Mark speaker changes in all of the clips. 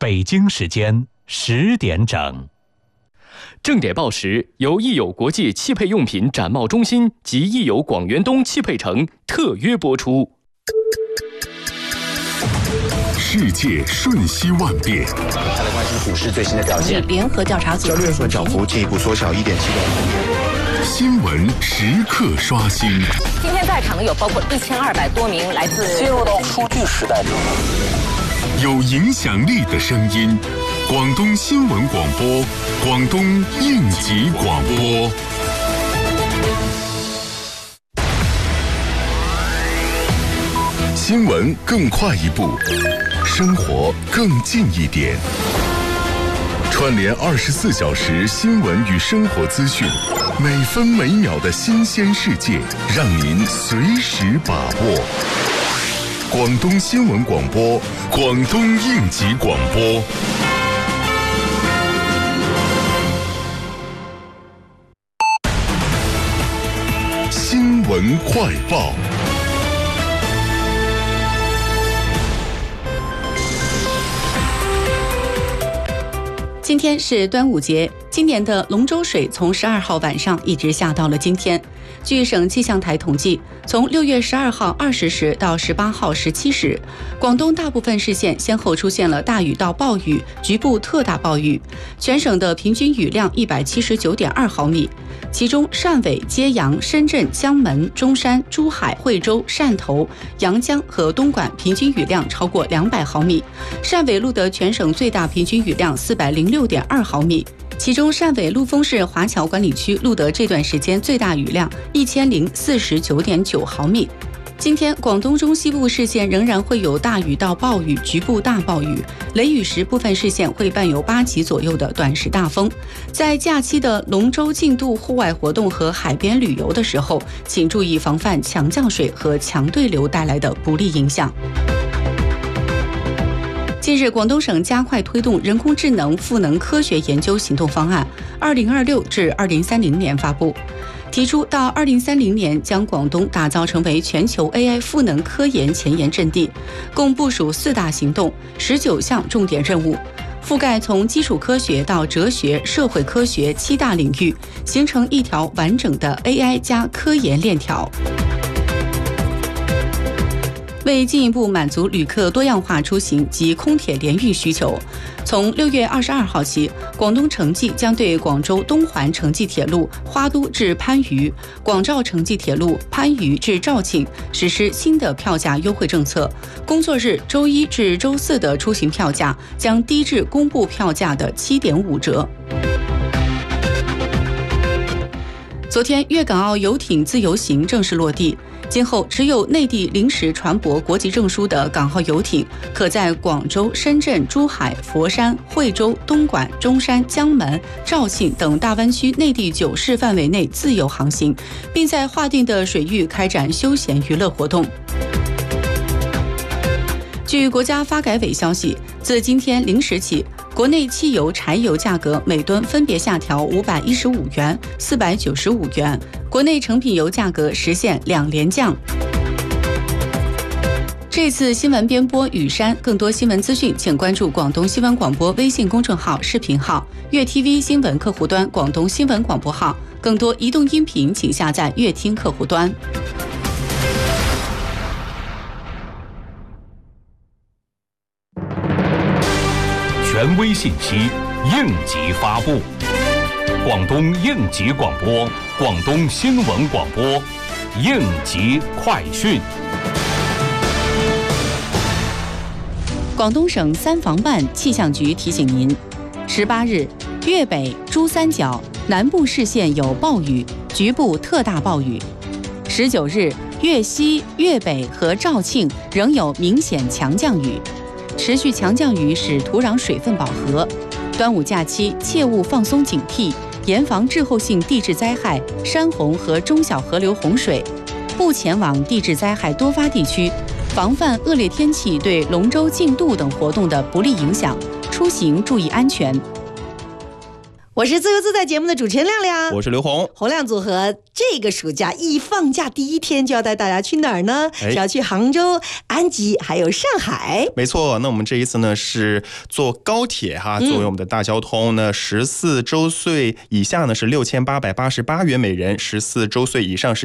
Speaker 1: 北京时间10点整。
Speaker 2: 正点报时由益友国际汽配用品展贸中心及益友广元东汽配城特约播出。
Speaker 3: 世界瞬息万变，
Speaker 4: 再来关心股市最新的表现。
Speaker 5: 联合调查组
Speaker 4: 交易所涨幅进一步缩小1.7个百分点。
Speaker 3: 新闻时刻刷新。
Speaker 5: 今天在场的有包括1200多名来自。
Speaker 4: 进入到数据时代之后，
Speaker 3: 有影响力的声音，广东新闻广播，广东应急广播。新闻更快一步，生活更近一点。串联24小时新闻与生活资讯，每分每秒的新鲜世界，让您随时把握。广东新闻广播，广东应急广播。新闻快报。
Speaker 6: 今天是端午节，今年的龙舟水从12号晚上一直下到了今天。据省气象台统计，从6月12号20时到18号17时，广东大部分市县先后出现了大雨到暴雨、局部特大暴雨，全省的平均雨量179.2毫米。其中汕尾、揭阳、深圳、江门、中山、珠海、惠州、汕头、阳江和东莞平均雨量超过200毫米。汕尾录得全省最大平均雨量406.2毫米。其中汕尾陆丰市华侨管理区录得这段时间最大雨量1049.9毫米。今天广东中西部市县仍然会有大雨到暴雨、局部大暴雨，雷雨时部分市县会伴有8级左右的短时大风。在假期的龙舟竞渡户外活动和海边旅游的时候，请注意防范强降水和强对流带来的不利影响。近日，广东省加快推动人工智能赋能科学研究行动方案，2026至2030年发布，提出到2030年将广东打造成为全球 AI 赋能科研前沿阵地，共部署4大行动、19项重点任务，覆盖从基础科学到哲学、社会科学7大领域，形成一条完整的 AI 加科研链条。为进一步满足旅客多样化出行及空铁联运需求，从6月22号起，广东城际将对广州东环城际铁路花都至番禺、广肇城际铁路番禺至肇庆实施新的票价优惠政策。工作日周1至周4的出行票价将低至公布票价的7.5折。昨天，粤港澳游艇自由行正式落地。今后，持有内地临时船舶国籍证书的港澳游艇，可在广州、深圳、珠海、佛山、惠州、东莞、中山、江门、肇庆等大湾区内地9市范围内自由航行，并在划定的水域开展休闲娱乐活动。据国家发改委消息，自今天0时起，国内汽油、柴油价格每吨分别下调515元、495元，国内成品油价格实现2连降。这次新闻编播雨山，更多新闻资讯请关注广东新闻广播微信公众号、视频号、粤 TV 新闻客户端、广东新闻广播号，更多移动音频请下载粤听客户端。
Speaker 1: 权威信息，应急发布。广东应急广播，广东新闻广播，应急快讯。
Speaker 6: 广东省3防办气象局提醒您：18日，粤北、珠三角南部市县有暴雨，局部特大暴雨。19日，粤西、粤北和肇庆仍有明显强降雨。持续强降雨使土壤水分饱和，端午假期切勿放松警惕，严防滞后性地质灾害、山洪和中小河流洪水，不前往地质灾害多发地区，防范恶劣天气对龙舟竞渡等活动的不利影响，出行注意安全。
Speaker 7: 我是自由自在节目的主持人亮亮，
Speaker 2: 我是刘红。
Speaker 7: 洪亮组合这个暑假一放假第一天就要带大家去哪儿呢？是要去杭州、安吉还有上海。
Speaker 4: 没错，那我们这一次呢是坐高铁哈，作为我们的大交通呢，14周岁以下呢是6888元每人，14周岁以上是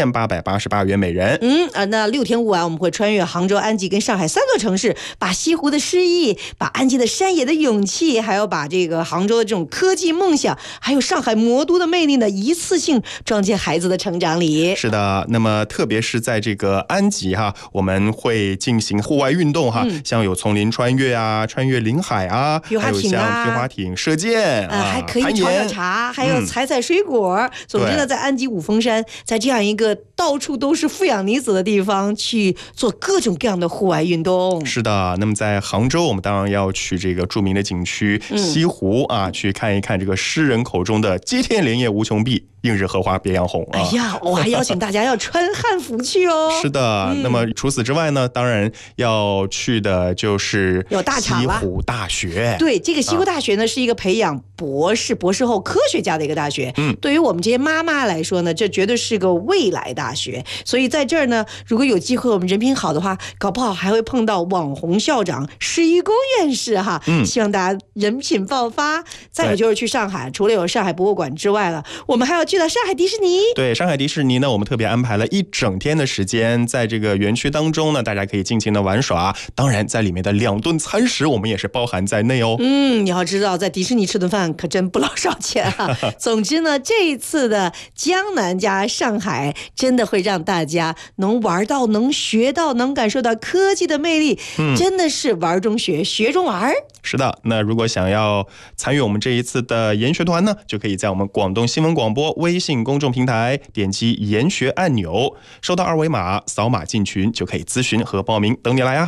Speaker 4: 7888元每人。
Speaker 7: 那6天5晚我们会穿越杭州、安吉跟上海3座城市，把西湖的诗意，把安吉的山野的勇气，还有把这个杭州的这种科技梦想，还有上海魔都的魅力呢，一次性装进孩子的成长里。
Speaker 4: 是的，那么特别是在这个安吉哈，我们会进行户外运动哈，像有丛林穿越啊，穿越临海啊，还有像皮划艇、射箭
Speaker 7: 还可以炒茶，还有采水果。总之呢，在安吉五峰山，在这样一个到处都是富养女子的地方，去做各种各样的户外运动。
Speaker 4: 是的，那么在杭州，我们当然要去这个著名的景区西湖啊，去看一看这个诗人口中的接天莲叶无穷碧，映日荷花别样红啊！
Speaker 7: 哎呀，我还邀请大家要穿汉服去哦。
Speaker 4: 是的，那么除此之外呢，当然要去的就是西湖大学。
Speaker 7: 对，这个西湖大学呢，是一个培养博士后科学家的一个大学。对于我们这些妈妈来说呢，这绝对是个未来大学。所以在这儿呢，如果有机会我们人品好的话，搞不好还会碰到网红校长施一公院士哈。希望大家人品爆发。再有就是去上海，除了有上海博物馆之外了，我们还要去到上海迪士尼。
Speaker 4: 对，上海迪士尼呢，我们特别安排了1整天的时间，在这个园区当中呢，大家可以尽情的玩耍。当然，在里面的2顿餐食，我们也是包含在内哦。
Speaker 7: 你要知道，在迪士尼吃顿饭可真不老少钱啊。总之呢，这一次的江南加上海，真的会让大家能玩到、能学到、能感受到科技的魅力。真的是玩中学，学中玩。
Speaker 4: 是的，那如果想要参与我们这一次的研学团呢，就可以在我们广东新闻广播微信公众平台点击研学按钮，收到2维码，扫码进群就可以咨询和报名，等你来啊！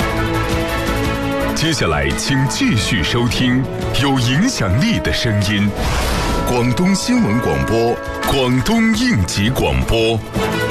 Speaker 3: 接下来请继续收听有影响力的声音，广东新闻广播，广东应急广播。